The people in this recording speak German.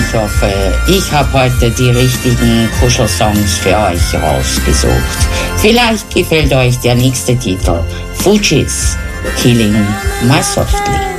Ich hoffe, ich habe heute die richtigen Kuschelsongs für euch rausgesucht. Vielleicht gefällt euch der nächste Titel, Fugees, Killing My Softly.